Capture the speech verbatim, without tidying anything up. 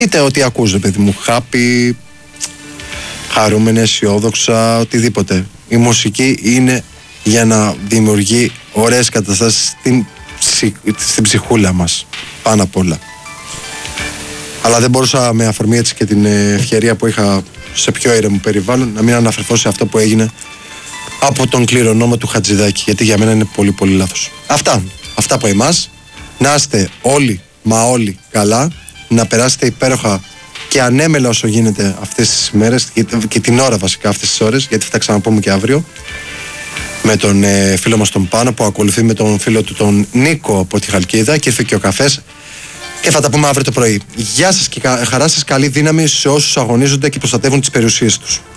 είτε ό,τι ακούς, ρε παιδί μου, happy, χαρούμενη, αισιόδοξα, οτιδήποτε. Η μουσική είναι για να δημιουργεί ωραίες καταστάσεις στην, ψυχ, στην ψυχούλα μας, πάνω απ' όλα. Αλλά δεν μπορούσα με αφορμή έτσι και την ευκαιρία που είχα σε πιο ήρεμο περιβάλλον να μην αναφερθώ σε αυτό που έγινε από τον κληρονόμο του Χατζηδάκη, γιατί για μένα είναι πολύ πολύ λάθος. Αυτά, αυτά από εμάς. Να είστε όλοι, μα όλοι καλά, να περάσετε υπέροχα και ανέμελα όσο γίνεται αυτές τις ημέρες και, και την ώρα βασικά αυτές τις ώρες, γιατί θα τα ξαναπούμε και αύριο με τον ε, φίλο μας τον Πάνο που ακολουθεί με τον φίλο του τον Νίκο από τη Χαλκίδα και ήρθε και ο καφές και θα τα πούμε αύριο το πρωί. Γεια σας και χαρά σας, καλή δύναμη σε όσους αγωνίζονται και προστατεύουν τις περιουσίες τους.